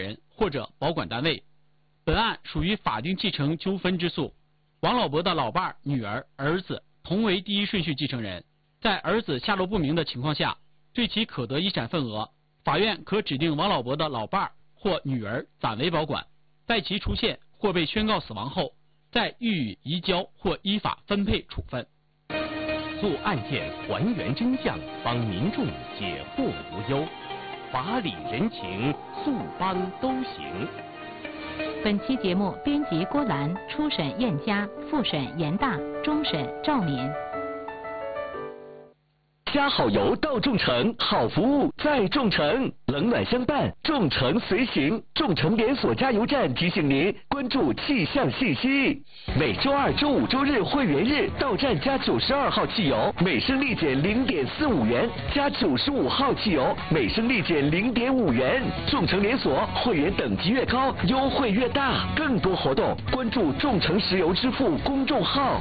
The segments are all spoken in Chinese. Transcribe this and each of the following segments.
人或者保管单位。本案属于法定继承纠纷之诉，王老伯的老伴、女儿、儿子同为第一顺序继承人，在儿子下落不明的情况下，对其可得遗产份额，法院可指定王老伯的老伴或女儿暂为保管，在其出现或被宣告死亡后，再予以移交或依法分配处分。 做案件还原真相，帮民众解惑无忧，法理人情，诉帮都行。 本期节目编辑郭兰，初审燕佳，复审严大，终审赵敏。 加好油到众诚，好服务在众诚，冷暖相伴，众诚随行。众诚连锁加油站提醒您关注气象信息。每周二、周五、周日会员日到站加92号汽油，每升立减0.45元；加95号汽油，每升立减0.5元。众诚连锁会员等级越高，优惠越大。更多活动关注众诚石油支付公众号。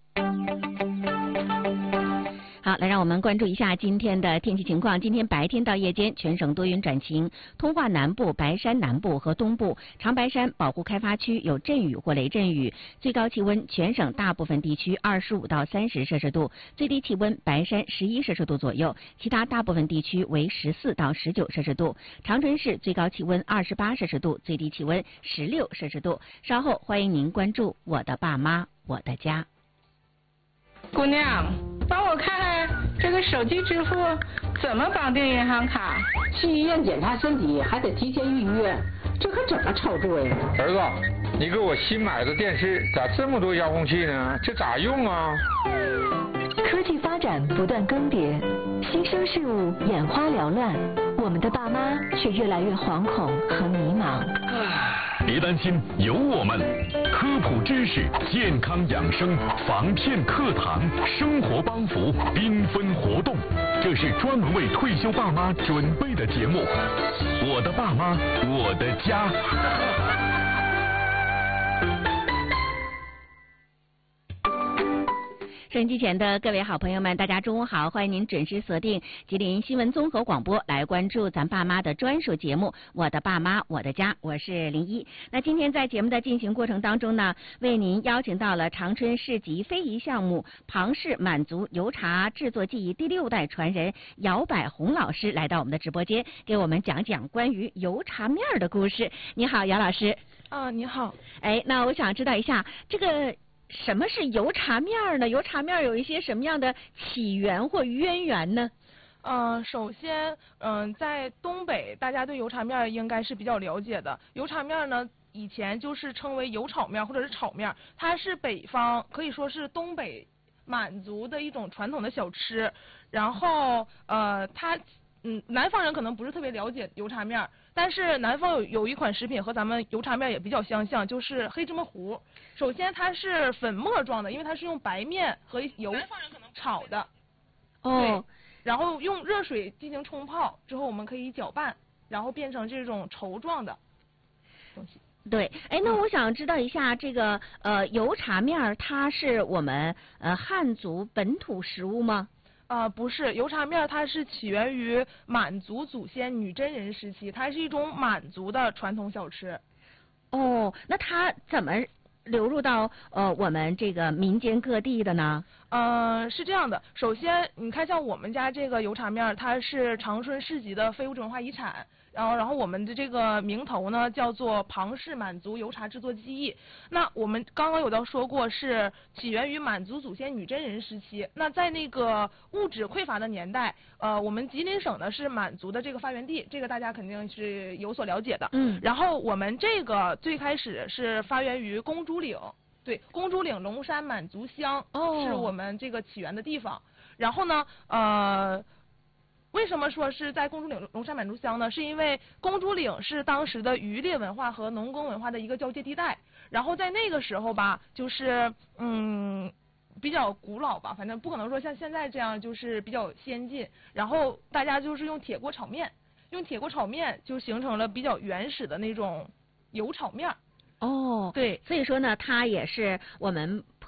好，来让我们关注一下今天的天气情况。今天白天到夜间全省多云转晴，通化南部、白山南部和东部、长白山保护开发区有阵雨或雷阵雨，最高气温全省大部分地区25到30摄氏度，最低气温白山11摄氏度左右，其他大部分地区为14到19摄氏度。长春市最高气温28摄氏度，最低气温16摄氏度。稍后欢迎您关注我的爸妈我的家。 姑娘，帮我看看这个手机支付怎么绑定银行卡？ 去医院检查身体还得提前预约，这可怎么操作呀？ 儿子，你给我新买的电视咋这么多遥控器呢？这咋用啊？ 科技发展不断更迭，新生事物眼花缭乱，我们的爸妈却越来越惶恐和迷茫。 别担心，有我们，科普知识、健康养生、防骗课堂、生活帮扶、缤纷活动，这是专门为退休爸妈准备的节目。我的爸妈，我的家。 收音机前的各位好朋友们，大家中午好！欢迎您准时锁定吉林新闻综合广播，来关注咱爸妈的专属节目《我的爸妈我的家》，我是林一。那今天在节目的进行过程当中呢，为您邀请到了长春市级非遗项目庞氏满族油茶制作技艺第6代传人姚百红老师来到我们的直播间，给我们讲讲关于油茶面的故事。你好，姚老师。 你好。 哎，那我想知道一下这个。什么是油茶面呢？油茶面有一些什么样的起源或渊源呢？ 首先，在东北，大家对油茶面应该是比较了解的。油茶面呢，以前就是称为油炒面或者是炒面，它是北方可以说是东北满族的一种传统的小吃。然后，南方人可能不是特别了解油茶面，但是南方有一款食品和咱们油茶面也比较相像，就是黑芝麻糊。首先它是粉末状的，因为它是用白面和油炒的。对，然后用热水进行冲泡之后，我们可以搅拌，然后变成这种稠状的东西。 对，哎，那我想知道一下，这个油茶面它是我们汉族本土食物吗？ 不是，油茶面它是起源于满族祖先女真人时期，它是一种满族的传统小吃。 哦，那它怎么流入到我们这个民间各地的呢？ 是这样的，首先你看像我们家这个油茶面，它是长春市级的非物质文化遗产。然后我们的这个名头呢叫做庞氏满族油茶制作技艺。那我们刚刚有说过是起源于满族祖先女真人时期。那在那个物质匮乏的年代，我们吉林省呢是满族的这个发源地，这个大家肯定是有所了解的。然后我们这个最开始是发源于公主岭，对，公主岭龙山满族乡是我们这个起源的地方。然后呢，为什么说是在公主岭龙山满族乡呢？是因为公主岭是当时的渔猎文化和农耕文化的一个交界地带。然后在那个时候吧，就是比较古老吧，反正不可能说像现在这样就是比较先进。然后大家就是用铁锅炒面，就形成了比较原始的那种油炒面。 哦， 对， 所以说呢，它也是我们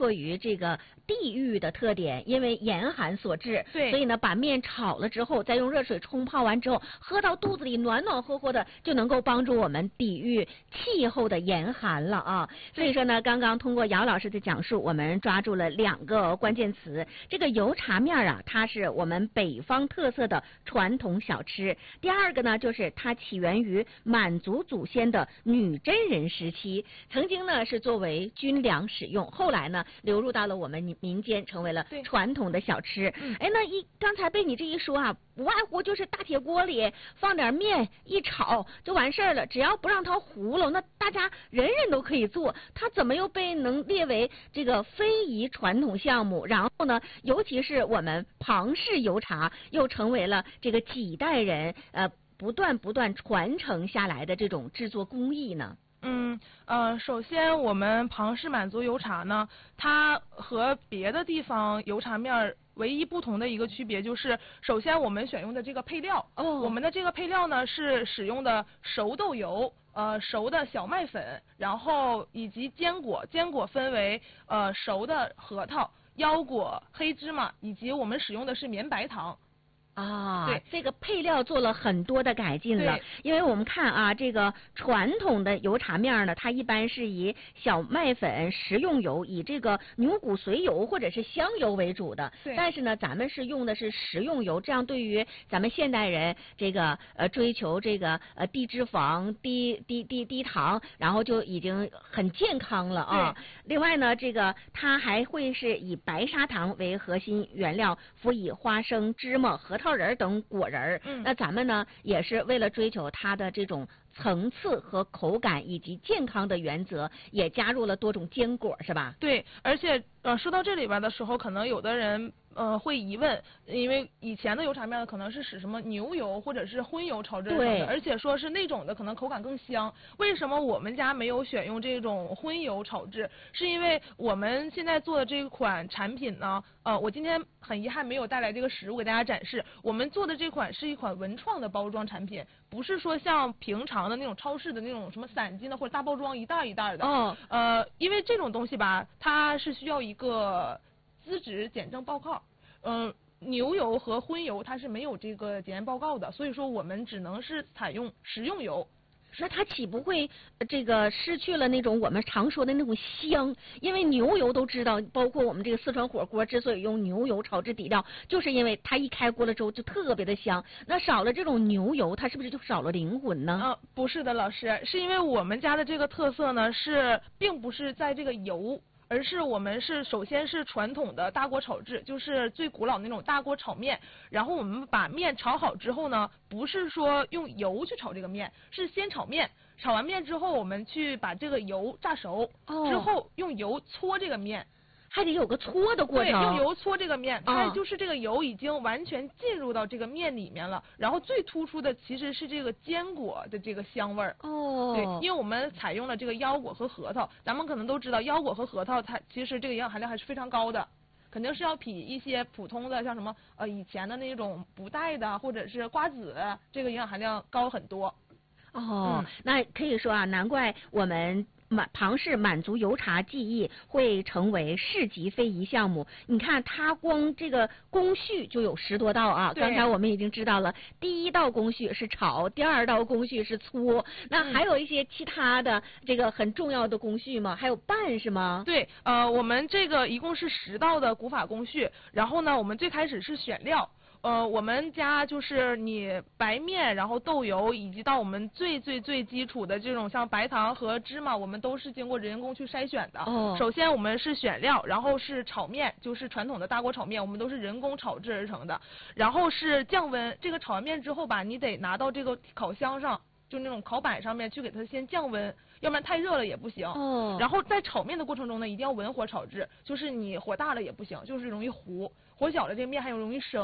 迫于这个地域的特点，因为严寒所致， 对， 所以呢，把面炒了之后，再用热水冲泡完之后，喝到肚子里暖暖和和的，就能够帮助我们抵御气候的严寒了啊。所以说呢，刚刚通过姚老师的讲述，我们抓住了2个关键词。这个油茶面啊，它是我们北方特色的传统小吃。第二个呢，就是它起源于满族祖先的女真人时期，曾经呢是作为军粮使用，后来呢流入到了我们民间，成为了传统的小吃。哎，那刚才被你这一说啊，不外乎就是大铁锅里放点面一炒就完事儿了，只要不让它糊了，那大家人人都可以做。它怎么又能列为这个非遗传统项目？然后呢，尤其是我们庞氏油茶又成为了这个几代人不断传承下来的这种制作工艺呢？ 首先我们庞氏满族油茶呢，它和别的地方油茶面唯一不同的一个区别就是，首先我们选用的这个配料，我们的这个配料呢是使用的熟豆油、熟的小麦粉，然后以及坚果，坚果分为熟的核桃、腰果、黑芝麻，以及我们使用的是绵白糖。 啊，对，这个配料做了很多的改进了，因为我们看啊，这个传统的油茶面呢，它一般是以小麦粉、食用油、以这个牛骨髓油或者是香油为主的。但是呢，咱们是用的是食用油，这样对于咱们现代人这个追求这个低脂肪、低糖，然后就已经很健康了啊。另外呢，这个它还会是以白砂糖为核心原料，辅以花生、芝麻、核桃仁等果仁。那咱们呢也是为了追求它的这种层次和口感以及健康的原则，也加入了多种坚果，是吧？ 对，而且说到这里边的时候，可能有的人会疑问，因为以前的油茶面可能是使什么牛油或者是荤油炒制成的，而且说是那种的可能口感更香。为什么我们家没有选用这种荤油炒制？是因为我们现在做的这款产品呢，我今天很遗憾没有带来这个实物给大家展示。我们做的这款是一款文创的包装产品，不是说像平常的那种超市的那种什么散斤的或者大包装一袋一袋的。因为这种东西吧，它是需要一个资质检证报告。牛油和荤油它是没有这个检验报告的，所以说我们只能是采用食用油。 那它岂不会这个失去了那种我们常说的那种香？因为牛油都知道，包括我们这个四川火锅之所以用牛油炒制底料，就是因为它一开锅了之后就特别的香。那少了这种牛油，它是不是就少了灵魂呢？ 不是的，老师，是因为我们家的这个特色呢，并不是在这个油。而是我们首先是传统的大锅炒制，就是最古老的那种大锅炒面。然后我们把面炒好之后呢，不是说用油去炒这个面，是先炒面，炒完面之后我们去把这个油炸熟，之后用油搓这个面。 还得有个搓的过程。 对，用油搓这个面，它就是这个油已经完全进入到这个面里面了。然后最突出的其实是这个坚果的这个香味儿。对，因为我们采用了这个腰果和核桃，咱们可能都知道腰果和核桃它其实这个营养含量还是非常高的，肯定是要比一些普通的像什么以前的那种不带的或者是瓜子这个营养含量高很多。 那可以说啊，难怪我们庞氏满族油茶技艺会成为市级非遗项目。你看它光这个工序就有10多道啊，刚才我们已经知道了，第1道工序是炒，第2道工序是搓，那还有一些其他的这个很重要的工序吗？还有拌是吗？ 对，我们这个一共是10道的古法工序，然后呢我们最开始是选料。我们家就是你白面，然后豆油，以及到我们最基础的这种像白糖和芝麻，我们都是经过人工去筛选的。首先我们是选料，然后是炒面，就是传统的大锅炒面，我们都是人工炒制而成的。然后是降温，这个炒完面之后吧，你得拿到这个烤箱上，就那种烤板上面去给它先降温，要不然太热了也不行。然后在炒面的过程中呢，一定要文火炒制，就是你火大了也不行，就是容易糊，火小了这个面还容易生。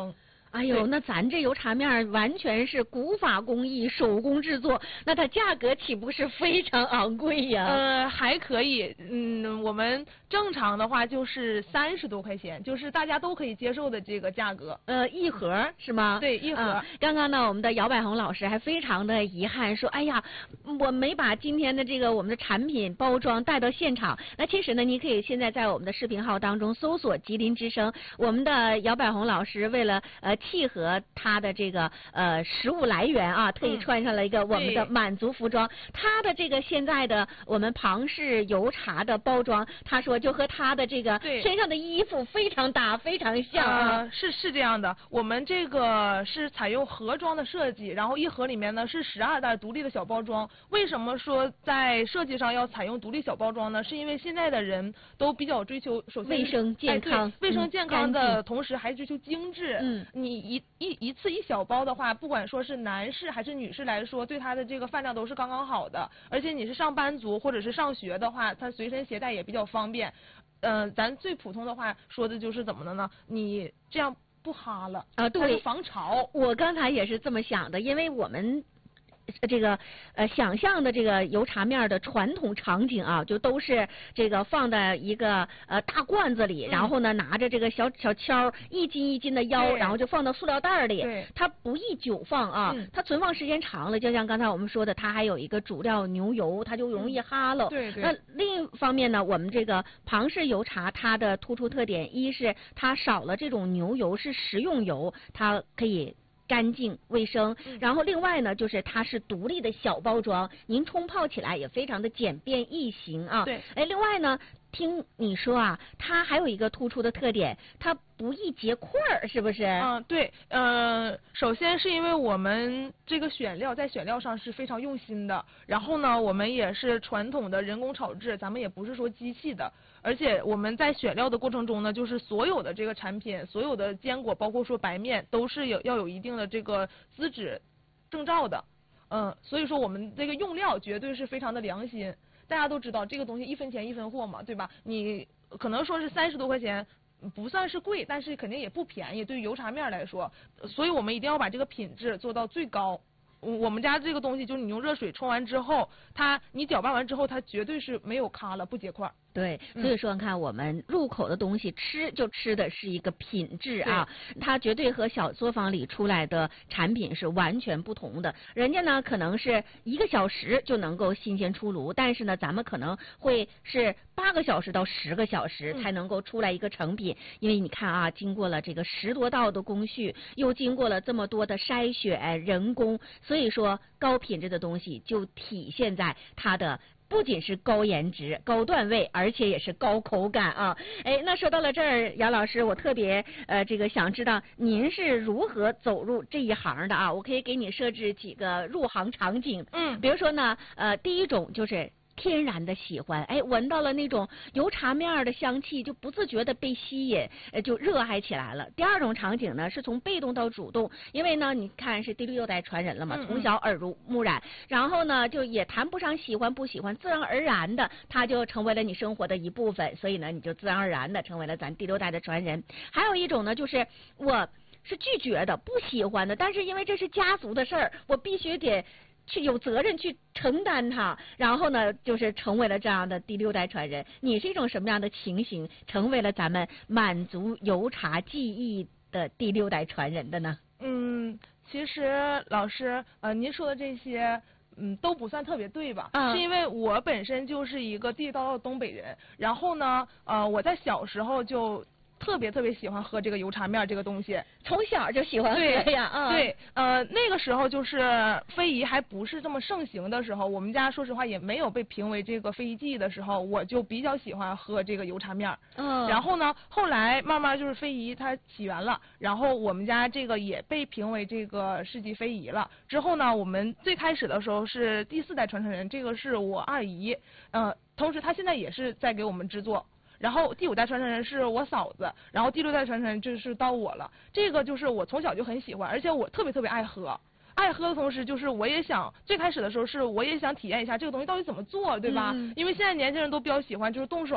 哎呦，那咱这油茶面完全是古法工艺，手工制作，那它价格岂不是非常昂贵呀？ 还可以，我们正常的话就是30多块钱，就是大家都可以接受的这个价格。 一盒是吗？ 对，一盒。 刚刚呢，我们的姚百红老师还非常的遗憾说，哎呀，我没把今天的这个我们的产品包装带到现场。那其实呢，你可以现在在我们的视频号当中搜索吉林之声，我们的姚百红老师为了契合他的这个食物来源啊，特意穿上了一个我们的满族服装。他的这个现在的我们庞氏油茶的包装，他说就和他的这个身上的衣服非常搭，非常像。 是这样的，我们这个是采用盒装的设计，然后一盒里面呢是12袋独立的小包装。为什么说在设计上要采用独立小包装呢？是因为现在的人都比较追求首先卫生健康， 卫生健康的同时还追求精致。你一次一小包的话，不管说是男士还是女士来说，对他的这个饭量都是刚刚好的。而且你是上班族或者是上学的话，它随身携带也比较方便。咱最普通的话说的就是怎么的呢？你这样不哈了啊？对， 防潮。 我刚才也是这么想的，因为我们这个想象的这个油茶面的传统场景啊，就都是这个放在一个大罐子里，然后呢拿着这个小锹一斤一斤的舀，然后就放到塑料袋里。它不宜久放啊，它存放时间长了，就像刚才我们说的，它还有一个主料牛油，它就容易哈喽。那另一方面呢，我们这个庞氏油茶它的突出特点，一是它少了这种牛油，是食用油，它可以干净卫生，然后另外呢，就是它是独立的小包装，您冲泡起来也非常的简便易行啊。 对， 另外呢，听你说啊，它还有一个突出的特点，它不易结块儿，是不是？ 对，首先是因为我们这个在选料上是非常用心的，然后呢，我们也是传统的人工炒制，咱们也不是说机器的。而且我们在选料的过程中呢，就是所有的这个产品，所有的坚果，包括说白面，都是要有一定的这个资质证照的。所以说我们这个用料绝对是非常的良心。大家都知道这个东西1分钱1分货嘛，对吧？你可能说是30多块钱，不算是贵，但是肯定也不便宜，对于油茶面来说。所以我们一定要把这个品质做到最高。我们家这个东西就是你用热水冲完之后，你搅拌完之后，它绝对是没有咖了，不结块。 对，所以说你看我们入口的东西吃的是一个品质啊，它绝对和小作坊里出来的产品是完全不同的。人家呢可能是1个小时就能够新鲜出炉，但是呢咱们可能会是8个小时到10个小时才能够出来一个成品。因为你看啊，经过了这个10多道的工序，又经过了这么多的筛选人工，所以说高品质的东西就体现在它的不仅是高颜值、高段位，而且也是高口感啊！那说到了这儿，姚老师，我特别这个想知道您是如何走入这一行的啊？我可以给你设置几个入行场景，比如说呢，第一种就是天然的喜欢，闻到了那种油茶面的香气，就不自觉的被吸引，就热爱起来了。第二种场景呢，是从被动到主动，因为呢，你看是第6代传人了嘛，从小耳濡目染，然后呢，就也谈不上喜欢不喜欢，自然而然的，它就成为了你生活的一部分，所以呢，你就自然而然的成为了咱第6代的传人。还有一种呢，就是我是拒绝的，不喜欢的，但是因为这是家族的事儿，我必须得去有责任去承担它，然后呢，就是成为了这样的第6代传人。你是一种什么样的情形，成为了咱们满族油茶技艺的第6代传人的呢？ 其实老师，您说的这些，都不算特别对吧？是因为我本身就是一个地道的东北人，然后呢，我在小时候就特别喜欢喝这个油茶面这个东西， 从小就喜欢喝呀。 对，那个时候就是非遗还不是这么盛行的时候，我们家说实话也没有被评为这个非遗技艺的时候，我就比较喜欢喝这个油茶面。然后呢，后来慢慢就是非遗它起源了，然后我们家这个也被评为这个世纪非遗了。之后呢，我们最开始的时候是第4代传承人，这个是我二姨，同时她现在也是在给我们制作。然后第5代传承人是我嫂子，然后第6代传承人就是到我了。这个就是我从小就很喜欢，而且我特别爱喝。爱喝的同时，就是我也想，最开始的时候是我也想体验一下这个东西到底怎么做，对吧？因为现在年轻人都比较喜欢就是动手，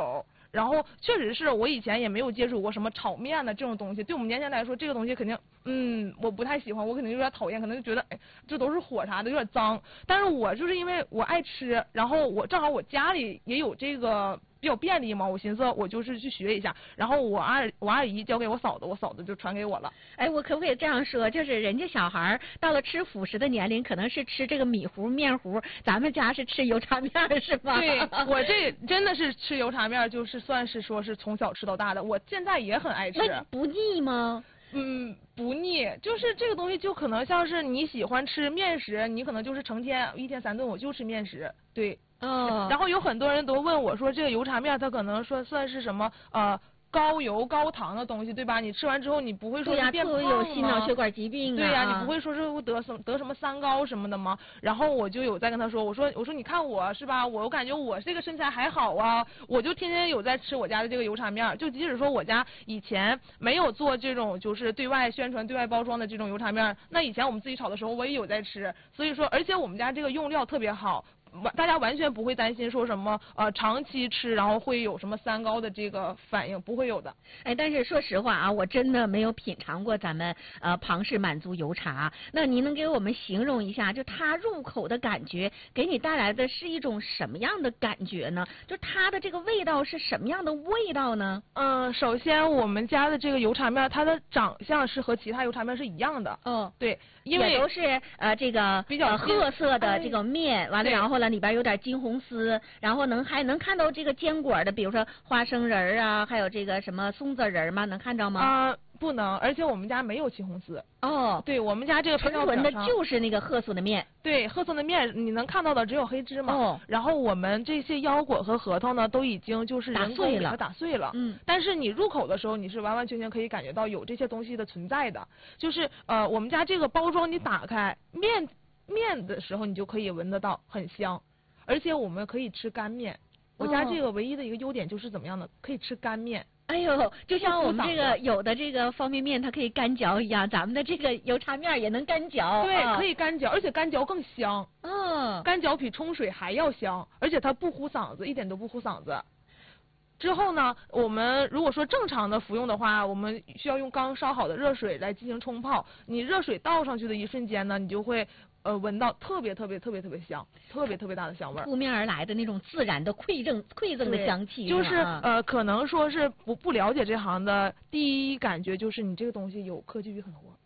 然后确实是我以前也没有接触过什么炒面的这种东西，对我们年轻人来说，这个东西肯定我不太喜欢，我肯定有点讨厌，可能就觉得这都是火啥的有点脏。但是我就是因为我爱吃，然后我正好我家里也有这个比较便利嘛，我寻思我就是去学一下，然后我二姨交给我嫂子，我嫂子就传给我了。 我可不可以这样说，就是人家小孩到了吃辅食的年龄，可能是吃这个米糊面糊，咱们家是吃油茶面是吧？ 对，我这真的是吃油茶面，就是算是说是从小吃到大的，我现在也很爱吃。 那不腻吗？ 不腻，就是这个东西就可能像是你喜欢吃面食，你可能就是成天1天3顿我就吃面食，对。然后有很多人都问我说，这个油茶面它可能说算是什么高油高糖的东西，对吧？你吃完之后你不会说是变胖吗？ 对呀，有心脑血管疾病啊。 对呀，你不会说是得什么三高什么的吗？然后我就有在跟他说，我说你看我是吧，我感觉我这个身材还好啊，我就天天有在吃我家的这个油茶面，就即使说我家以前没有做这种就是对外宣传、对外包装的这种油茶面，那以前我们自己炒的时候我也有在吃，所以说而且我们家这个用料特别好。大家完全不会担心说什么长期吃然后会有什么三高的这个反应，不会有的。 但是说实话啊，我真的没有品尝过咱们庞氏满族油茶。那您能给我们形容一下，就它入口的感觉，给你带来的是一种什么样的感觉呢？就它的这个味道是什么样的味道呢？ 首先我们家的这个油茶面，它的长相是和其他油茶面是一样的。对，因为也都是这个比较褐色的这个面，完了然后里边有点金红丝，然后还能看到这个坚果的，比如说花生仁啊，还有这个什么松子仁吗？能看着吗？ 不能，而且我们家没有青红丝。对，我们家这个纯纯的就是那个褐色的面。 对，褐色的面你能看到的只有黑芝麻。然后我们这些腰果和核桃呢，都已经就是人工给它打碎了。但是你入口的时候，你是完完全全可以感觉到有这些东西的存在的。就是我们家这个包装你打开面的时候，你就可以闻得到，很香。而且我们可以吃干面，我家这个唯一的一个优点就是怎么样呢？可以吃干面。 哎呦，就像我们这个有的这个方便面它可以干嚼一样，咱们的这个油茶面也能干嚼。 对，可以干嚼，而且干嚼更香。干嚼比冲水还要香，而且它不糊嗓子，一点都不糊嗓子。之后呢，我们如果说正常的服用的话，我们需要用刚烧好的热水来进行冲泡。你热水倒上去的一瞬间呢，你就会闻到特别香，特别大的香味儿， 扑面而来的那种自然的馈赠的香气。 就是可能说是不了解这行的第一感觉就是你这个东西有科技与狠活。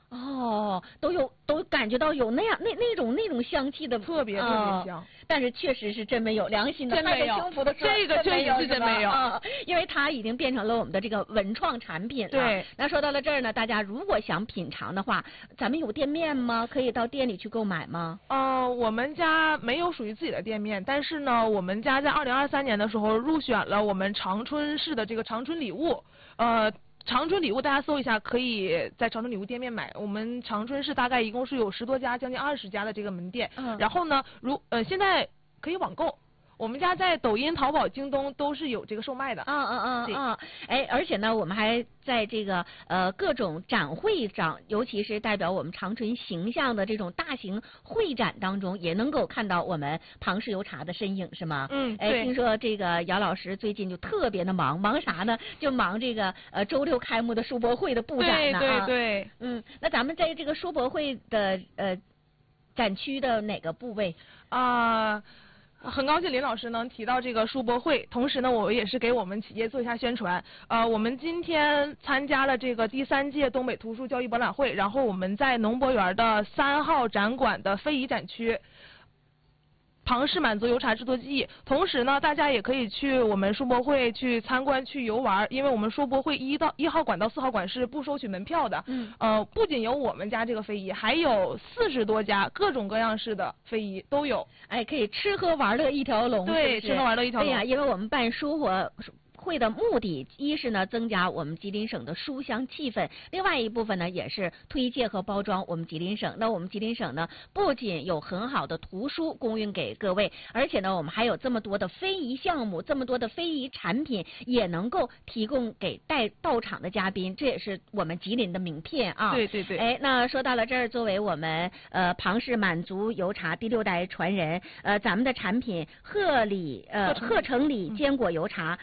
都感觉到有那种香气的， 特别香。 但是确实是真没有，良心的真没有，这个确实是真没有， 因为它已经变成了我们的这个文创产品了。 对。 那说到了这儿呢，大家如果想品尝的话，咱们有店面吗？可以到店里去购买吗？ 我们家没有属于自己的店面，但是呢，我们家在2023年的时候入选了我们长春市的这个长春礼物，长春礼物大家搜一下，可以在长春礼物店面买。我们长春市大概一共是有10多家，将近20家的这个门店。然后呢，现在可以网购。我们家在抖音、淘宝、京东都是有这个售卖的。 而且呢，我们还在这个各种展会上，尤其是代表我们长春形象的这种大型会展当中，也能够看到我们庞氏油茶的身影，是吗？ 对。 听说这个姚老师最近就特别的忙啥呢？就忙这个周6开幕的书博会的布展呢。 对。 那咱们在这个书博会的展区的哪个部位？ 很高兴林老师能提到这个书博会，同时呢，我也是给我们企业做一下宣传。我们今天参加了这个第3届东北图书交易博览会，然后我们在农博园的3号展馆的非遗展区。庞氏满族油茶制作技艺，同时呢，大家也可以去我们书博会去参观、去游玩，因为我们书博会1号馆到4号馆是不收取门票的。不仅有我们家这个非遗，还有40多家各种各样式的非遗都有。 可以吃喝玩乐一条龙。 对，吃喝玩乐一条龙。 对呀，因为我们办书会的目的，一是呢增加我们吉林省的书香气氛，另外一部分呢也是推介和包装我们吉林省。那我们吉林省呢不仅有很好的图书供应给各位，而且呢我们还有这么多的非遗项目，这么多的非遗产品也能够提供给到场的嘉宾，这也是我们吉林的名片啊。 对。 那说到了这儿，作为我们庞氏满族油茶第6代传人，咱们的产品鹤城里坚果油茶在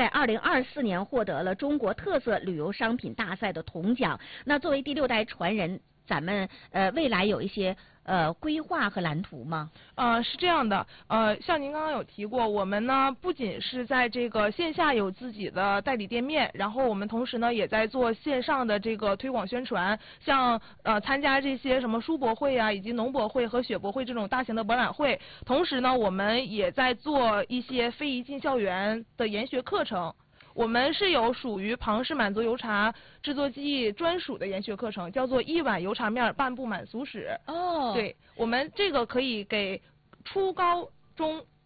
2024年获得了中国特色旅游商品大赛的铜奖。那作为第6代传人，咱们未来有一些规划和蓝图吗？ 是这样的，像您刚刚有提过，我们呢不仅是在这个线下有自己的代理店面，然后我们同时呢也在做线上的这个推广宣传，像参加这些什么书博会啊，以及农博会和雪博会这种大型的博览会，同时呢我们也在做一些非遗进校园的研学课程。我们是有属于庞氏满族油茶制作技艺专属的研学课程，叫做1碗油茶面半部满俗史。 哦， 对，我们这个可以给初高中